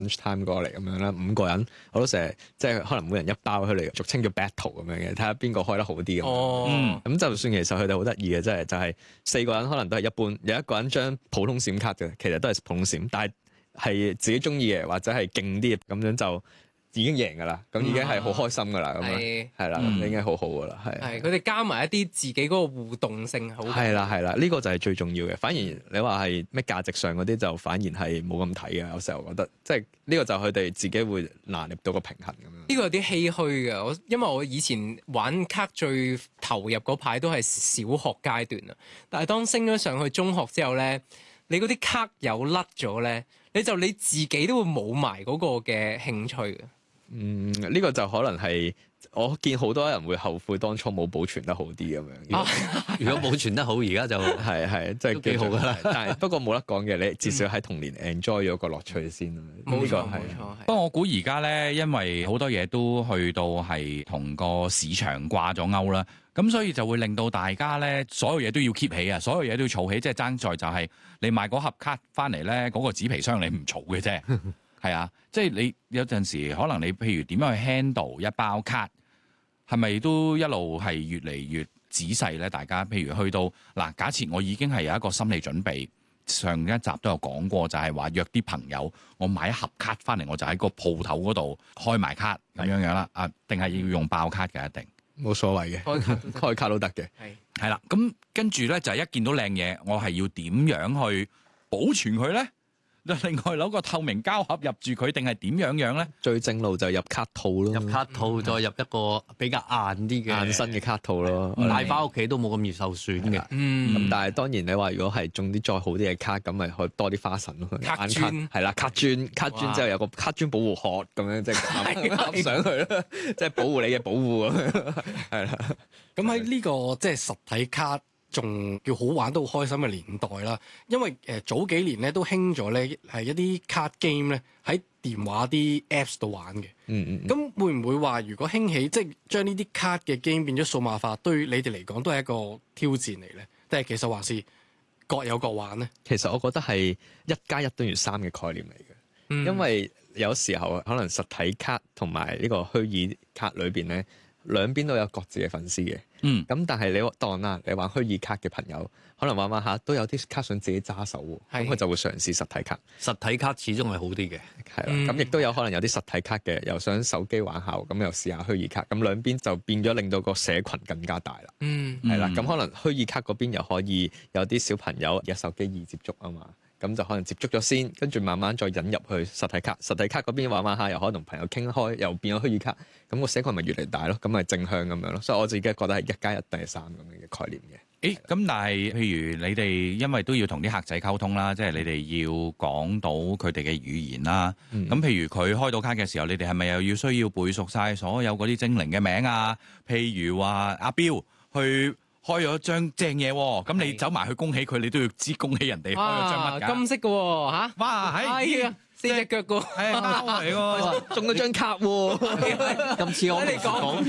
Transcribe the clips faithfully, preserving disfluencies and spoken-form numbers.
lunch time 過嚟咁樣啦，五個人我都成日即係可能每人一包佢哋俗稱叫 battle 咁樣嘅，睇下邊個開得好啲咁。 哦， 咁就算其實佢哋好得意嘅，即係就係、是、四個人可能都係一般，有一個人將普通閃卡嘅，其實都係普通閃，但係係自己中意嘅或者係勁啲嘅咁樣就已經贏㗎啦，咁已經係好開心㗎啦，咁樣係啦，咁已經好好㗎啦，係。 係佢哋加埋一啲自己嗰個互動性好。 係啦係啦，呢、這個就係最重要嘅。反而你話係咩價值上嗰啲就反而係冇咁睇嘅。有時候覺得即係呢個就佢哋自己會拿捏到個平衡咁樣。 呢個有啲唏噓嘅，我因為我以前玩卡最投入嗰排都係小學階段啊，但係當升咗上去中學之後咧，你嗰啲卡有甩咗咧，你就你自己都會冇埋嗰個嘅興趣嘅。 嗯，呢、這個就可能係我見好多人會後悔當初冇保存得好啲咁樣。如果， 如果保存得好，而家就係係即係幾好㗎啦。但係不過冇得講嘅，你至少喺童年 enjoy 咗個樂趣先。 冇錯冇錯。 不過我估而家咧，因為好多嘢都去到係同個市場掛咗鈎啦，咁所以就會令到大家咧，所有嘢都要 keep 起啊，所有嘢都要儲起，即係爭在就係你買嗰盒卡翻嚟咧，嗰、嗰個紙皮箱你唔儲嘅啫。係啊，即係你有陣時可能你譬如點樣去 handle 一包卡，係咪都一路係越嚟越仔細咧？大家譬如去到嗱，假設我已經係有一個心理準備，上一集都有講過，就係話約啲朋友，我買一盒卡翻嚟，我就喺個鋪頭嗰度開埋卡咁樣樣啦。啊，定係要用爆卡嘅？一定冇所謂嘅，開卡開卡都得嘅。 係係啦，咁跟住咧就係一見到靚嘢，我係要點樣去保存佢咧？另外攞個透明膠盒入住佢，定係點樣樣咧？ 最正路就入卡套咯， 入卡套再入一個比較硬啲嘅硬身嘅卡套咯， 帶翻屋企都冇咁易受損嘅。 嗯， 咁但係當然你話如果係種啲再好啲嘅卡，咁咪可以多啲花神咯。 卡磚係啦，卡磚卡磚之後有個卡磚保護殼咁樣，即係冚上去啦，即係保護你嘅保護咁樣，係啦。 咁喺呢個即係實體卡仲叫好玩都好開心嘅年代啦，因為誒、呃、早幾年咧都興咗咧係一啲卡 game 咧喺電話啲 Apps 度玩嘅。 嗯嗯。 咁會唔會話如果興起即係將呢啲卡嘅 game 變咗數碼化，對你哋嚟講都係一個挑戰嚟咧？定係其實還是各有各玩咧？ 其實我覺得係一加一等於三嘅概念嚟嘅， 嗯、因因為有時候可能實體卡同埋呢個虛擬卡裏邊咧，兩邊都有各自嘅粉絲嘅。 嗯， 咁但係你當啦，你玩虛擬卡嘅朋友，可能玩玩下都有啲卡想自己揸手喎，咁佢就會嘗試實體卡。 實體卡始終係好啲嘅， 係啦。咁亦都有可能有啲實體卡嘅，又想手機玩下，咁又試下虛擬卡。咁兩邊就變咗令到個社群更加大啦。 嗯， 係啦。咁可能虛擬卡嗰邊又可以有啲小朋友嘅手機易接觸啊嘛。咁就可能接觸咗先，跟住慢慢再引入去實體卡。實體卡嗰邊玩玩下，又可能同朋友傾開，又變咗虛擬卡。咁個社群咪越嚟越大咯，咁咪正向咁樣咯。所以我自己覺得係一加一等於三咁樣嘅概念嘅。 誒，咁但係譬如你哋因為都要同啲客仔溝通啦，即係你哋要講到佢哋嘅語言啦。咁、嗯、譬如佢開到卡嘅時候，你哋係咪又要需要背熟晒所有嗰啲精靈嘅名啊？譬如話阿標去開咗張正嘢喎，咁你走埋去恭喜佢，你都要知恭喜人哋開咗張乜㗎？ 金色嘅喎嚇， 哇係啊！ 四隻腳個係貓嚟喎， 中咗張卡喎， 咁似我哋講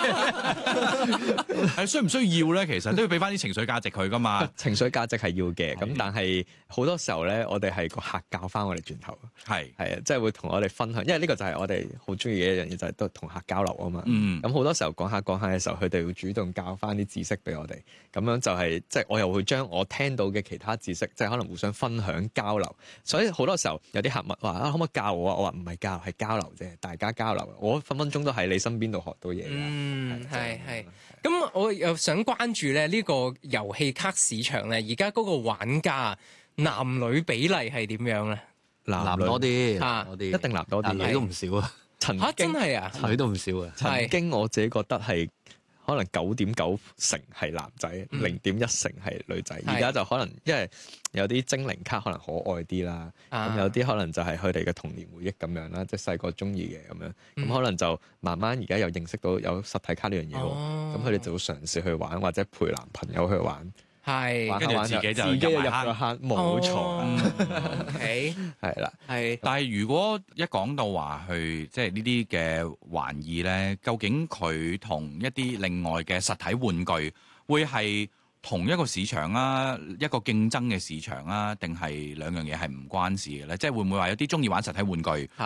嘢， 係需唔需要咧？其實都要俾翻啲情緒價值佢噶嘛。 情緒價值係要嘅，咁但係好多時候咧，我哋係個客教翻我哋轉頭， 係係啊，即係會同我哋分享，因為呢個就係我哋好中意嘅一樣嘢，就係都同客交流啊嘛。 嗯， 咁好多時候講下講下嘅時候，佢哋會主動教翻啲知識俾我哋，咁樣就係即係我又會將我聽到嘅其他知識，即係可能互相分享交流。所以好多時候有啲客物話啊，可唔可以教我啊？我話唔係教，係交流啫，大家交流。我分分鐘都喺你身邊度學到嘢。 嗯，係係。咁我又想關注咧呢個遊戲卡市場咧，而家嗰個玩家男女比例係點樣咧？ 男多啲， 啊多啲， 一定男多啲， 女都唔少啊。 曾嚇真係啊， 女都唔少啊。 曾經我自己覺得係。可能九點九成係男仔，零點一成係女仔。而家就可能因為有啲精靈卡可能可愛啲啦，咁、啊、有啲可能就係佢哋嘅童年回憶咁樣啦，即係細個中意嘅咁樣。咁、嗯、可能就慢慢而家又認識到有實體卡呢樣嘢喎，咁佢哋就會嘗試去玩或者陪男朋友去玩。 係，跟住自己就自己入咗坑， 坑，冇錯。 OK， 係啦， 係。 但係如果一講到話去，即係呢啲嘅玩意咧，究竟佢同一啲另外嘅實體玩具會係同一個市場啊，一個競爭嘅市場啊，定係兩樣嘢係唔關事嘅咧？即係會唔會話有啲中意玩實體玩具，